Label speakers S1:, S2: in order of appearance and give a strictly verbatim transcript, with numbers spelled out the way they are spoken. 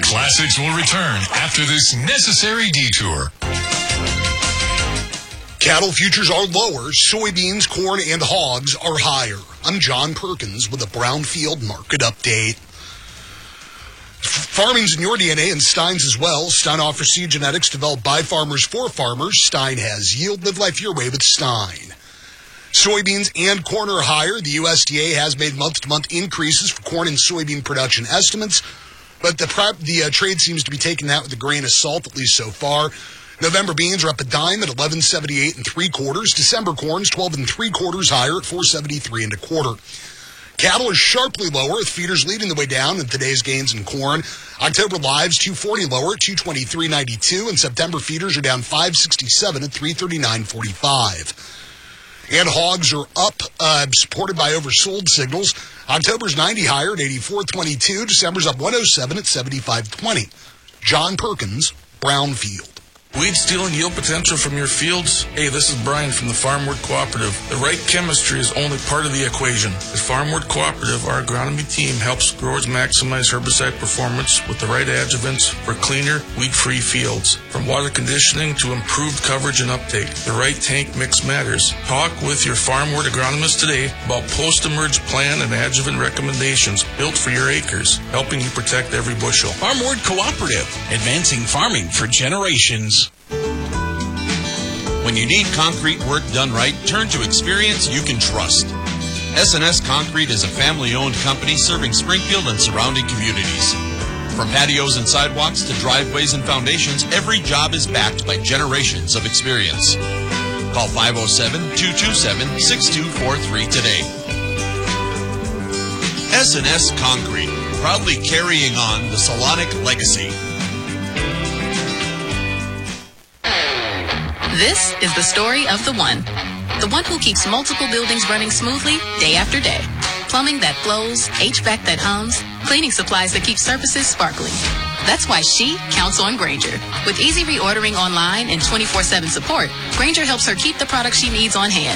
S1: Classics will return after this necessary detour.
S2: Cattle futures are lower. Soybeans, corn, and hogs are higher. I'm John Perkins with a Brownfield market update. Farming's in your D N A and Stein's as well. Stein offers seed genetics developed by farmers for farmers. Stein has yield. Live life your way with Stein. Soybeans and corn are higher. The U S D A has made month-to-month increases for corn and soybean production estimates, but the, the uh, trade seems to be taking that with a grain of salt, at least so far. November beans are up a dime at eleven seventy-eight and three quarters. December corn's twelve and three quarters higher at four seventy-three and a quarter. Cattle are sharply lower, with feeders leading the way down in today's gains in corn. October lives two forty lower at two twenty-three ninety-two, and September feeders are down five sixty-seven at three thirty-nine forty-five. And hogs are up, uh, supported by oversold signals. October's ninety higher at eighty-four twenty-two. December's up one oh seven at seventy-five twenty. John Perkins, Brownfield.
S3: Weed stealing yield potential from your fields? Hey, this is Brian from the Farmward Cooperative. The right chemistry is only part of the equation. At Farmward Cooperative, our agronomy team helps growers maximize herbicide performance with the right adjuvants for cleaner, weed-free fields. From water conditioning to improved coverage and uptake, the right tank mix matters. Talk with your Farmward agronomist today about post-emerge plan and adjuvant recommendations built for your acres, helping you protect every bushel.
S4: Farmward Cooperative, advancing farming for generations. When you need concrete work done right, turn to experience you can trust. S and S Concrete is a family-owned company serving Springfield and surrounding communities. From patios and sidewalks to driveways and foundations, every job is backed by generations of experience. Call five oh seven, two two seven, six two four three today. S and S Concrete, proudly carrying on the Solonic legacy.
S5: This is the story of the one. The one who keeps multiple buildings running smoothly day after day. Plumbing that flows, H V A C that hums, cleaning supplies that keep surfaces sparkling. That's why she counts on Grainger. With easy reordering online and twenty-four seven support, Grainger helps her keep the products she needs on hand.